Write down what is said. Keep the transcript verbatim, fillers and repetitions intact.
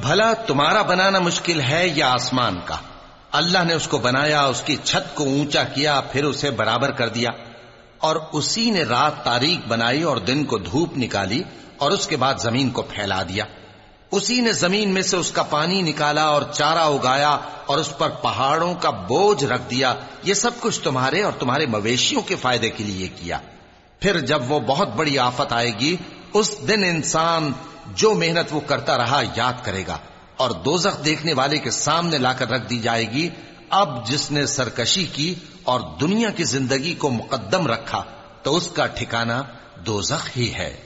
भला तुम्हारा बनाना मुश्किल है या आसमान का? अल्लाह ने उसको बनाया, उसकी छत को ऊंचा किया, फिर उसे बराबर कर दिया। और उसी ने रात तारीक बनाई और दिन को धूप निकाली, और उसके बाद जमीन को फैला दिया। उसी ने जमीन में से उसका पानी निकाला और चारा उगाया और उस पर पहाड़ों का बोझ रख दिया। ये सब कुछ तुम्हारे और तुम्हारे मवेशियों के फायदे के लिए किया। फिर जब वो बहुत बड़ी आफत आएगी, उस दिन इंसान जो मेहनत वो करता रहा याद करेगा, और दोजख देखने वाले के सामने लाकर रख दी जाएगी। अब जिसने सरकशी की और दुनिया की जिंदगी को मुकद्दम रखा, तो उसका ठिकाना दोजख ही है।